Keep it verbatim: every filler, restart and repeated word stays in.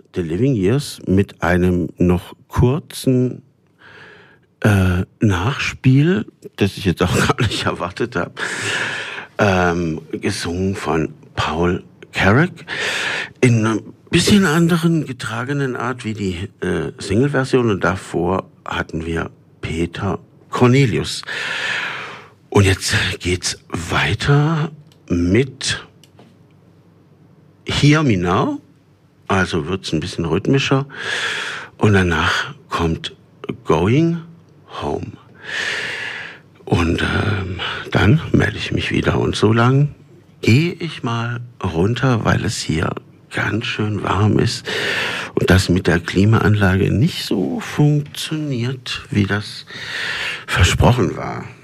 The Living Years mit einem noch kurzen äh, Nachspiel, das ich jetzt auch gar nicht erwartet habe, ähm, gesungen von Paul Carrack in einer bisschen anderen getragenen Art wie die äh, Single-Version, und davor hatten wir Peter Cornelius. Und jetzt geht's weiter mit Hear Me Now, also wird's ein bisschen rhythmischer, und danach kommt Going Home. Und ähm, dann melde ich mich wieder, und so lang gehe ich mal runter, weil es hier ganz schön warm ist und das mit der Klimaanlage nicht so funktioniert, wie das versprochen war.